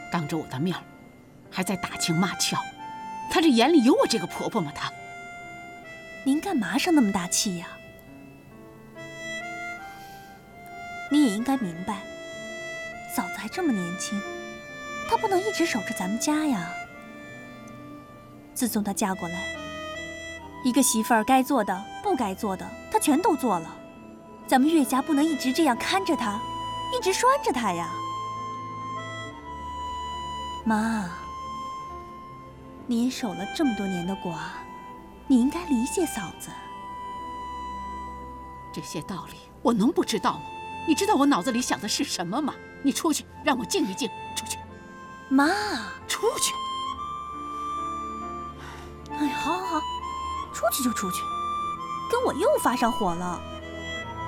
当着我的面还在打情骂俏，她这眼里有我这个婆婆吗？她， 您干嘛生那么大气呀？你也应该明白，嫂子还这么年轻，她不能一直守着咱们家呀。自从她嫁过来，一个媳妇儿该做的、不该做的，她全都做了。咱们岳家不能一直这样看着她，一直拴着她呀。妈，你也守了这么多年的寡，你应该理解嫂子。 这些道理我能不知道吗？你知道我脑子里想的是什么吗？你出去，让我静一静。出去， 妈， 出去。 哎，好，出去就出去，跟我又发上火了。